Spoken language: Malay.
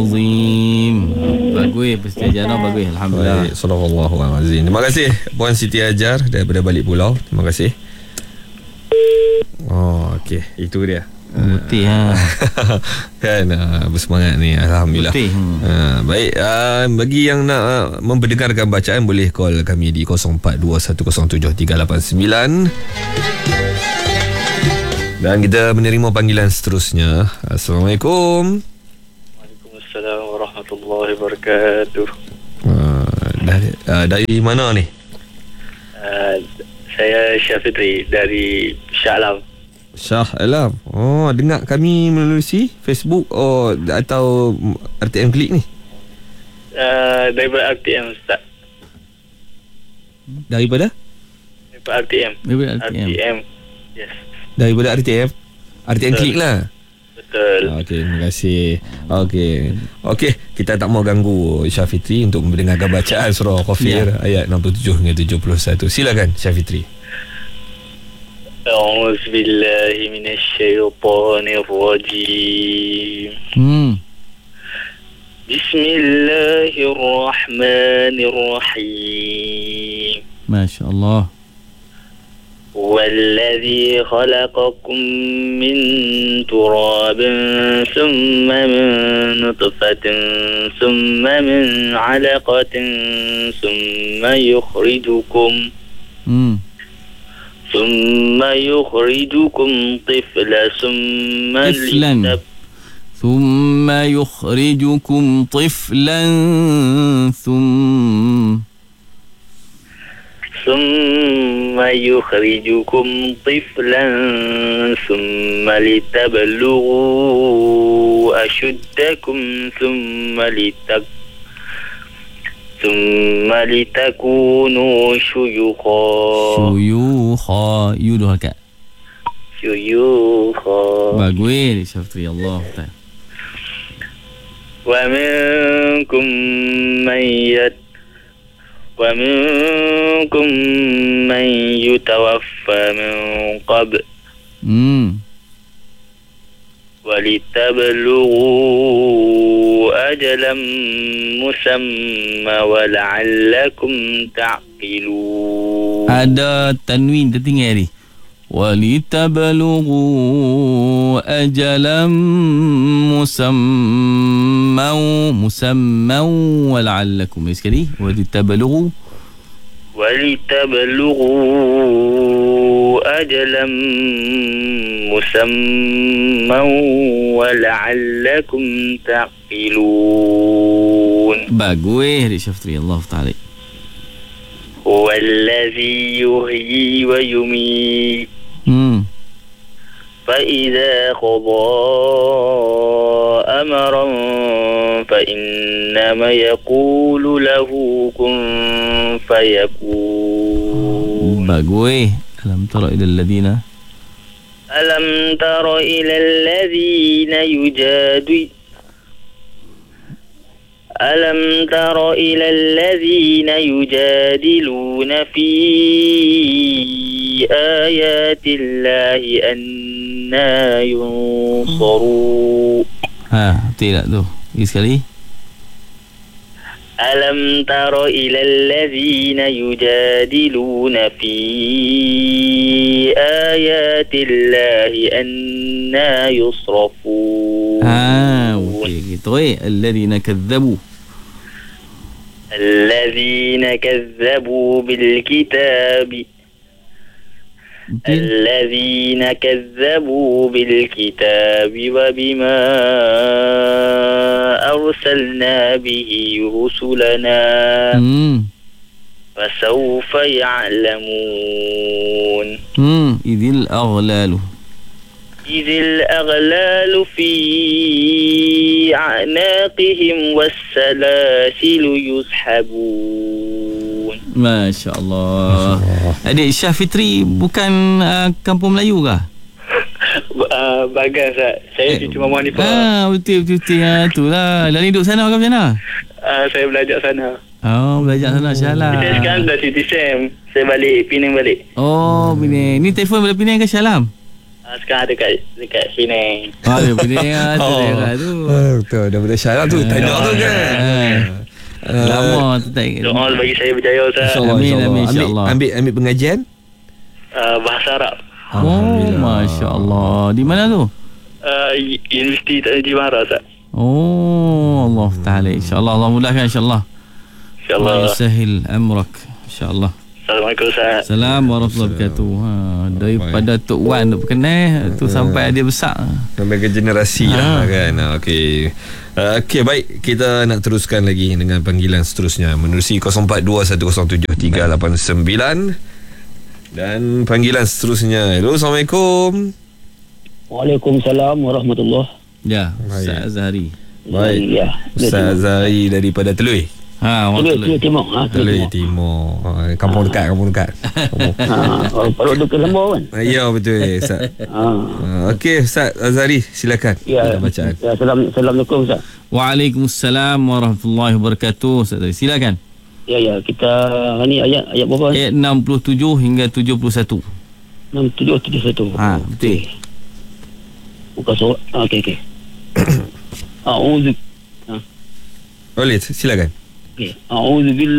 Azim. Bagus, Ustaz Jana bagus. Alhamdulillah. Baik, sallallahu alaihi wasallam. Terima kasih Puan Siti Hajar daripada Balik Pulau. Terima kasih. Oh, okey. Itu dia. Putih ha. Kan bersemangat ni, alhamdulillah. Putih. Baik, bagi yang nak mendengarkan bacaan boleh call kami di 0421073889. Dan kita menerima panggilan seterusnya. Assalamualaikum. Waalaikumsalam warahmatullahi wabarakatuh. Dari mana ni? Saya Syafitri dari Shah Alam. Shah Alam. Oh, dengar kami melalui Facebook atau RTM Klik ni? Daripada RTM, Ustaz. Daripada RTM. Yes. Daripada RTM Klik lah. Betul. Okey, terima kasih. Okey, kita tak mau ganggu Syafitri untuk mendengarkan bacaan surah Ghafir ayat 67 hingga 71. Silakan Syafitri. A'udzu billahi minasyaitonir rajim. Bismillahirrahmanirrahim. Masya-Allah. والذي خلقكم من تراب ثم من نطفة ثم من علقة ثم يخرجكم طفلا ثم يخرجكم طفلا ثم لتبلغوا أشدكم ثم لتكونوا شيوخا يدهك bagus Syafri. Allah Ta'ala. ومنكم من يتوفى من قبل ولتبلغوا أجلا مسمى ولعلكم تعقلون. Ada tanwin tertinggal ni. ولتبلغوا أجلا مسمى ولعلكم sekali ولتبلغوا أجلا مسمى ولعلكم تعقلون. bagus Rik Syafri. Allah Ta'ala. هو الذي يحيي ويميت فإذا قضى أمرا فإنما يقول له كن فيكون. bagus. ألم تر إلى الذين يجادلون في آيات الله أنى ينصرون. tidak tu. Sekali. ألم تر إلى الذين يجادلون في آيات الله أنى يصرفون. gitu الذين كذبوا بالكتاب وبما أرسلنا به رسلنا فسوف يعلمون. إذ الأغلال في أعناقهم والسلاسل يسحبون. Masya Allah. Adik Syafitri bukan kampung Melayu kah? Bagas tak? Saya cucu Mama Hanifah. Betul. Itulah. Lali duduk sana ke macam mana? Saya belajar sana. Belajar sana. Syalam. Saya sekarang dah cuti SEM. Saya balik Penang balik. Penang. Ni telefon balik Penang ke Syalam? Sekarang dekat Penang. Dia Penang tu. Betul, daripada Syarah tu. Tanya tu kan. Lama tu tak. Doa bagi saya berjaya Ustaz. InsyaAllah, Amin, insyaAllah. amin, insyaAllah. Ambil pengajian? Bahasa Arab. Masya Allah. Di mana tu? Universiti Taji Mahara Ustaz. Allah Ta'ala. InsyaAllah Allah mudahkan insyaAllah. InsyaAllah. Allah yusahil amrak insyaAllah. Assalamualaikum Ustaz. Assalamualaikum warahmatullahi wabarakatuh. Daripada Tok Wan Tok Kenal tu sampai dia besar. Sampai ke generasi lah kan. Okey. Okey, baik, kita nak teruskan lagi dengan panggilan seterusnya menerusi 0421073899 dan panggilan seterusnya. Hello, Assalamualaikum. Waalaikumsalam warahmatullahi. Ya, Ustaz Azhari. Baik. Ya. Ustaz Zahri daripada Telui. Telui Timur. Telui Timur. Kampung dekat. Perlu dekat Lembau kan? Ya, betul Ustaz. Okey, Ustaz Azhari, silakan. Ya. Bacaan. Ya, Assalamualaikum Ustaz. Waalaikumsalam warahmatullahi wabarakatuh. Ustaz Azhari, silakan. Ya, kita ni ayat berapa? Ayat 67 hingga 71. 6771. Betul. Buka surat. Okey. A'udzu. Boleh, silakan. A'udzu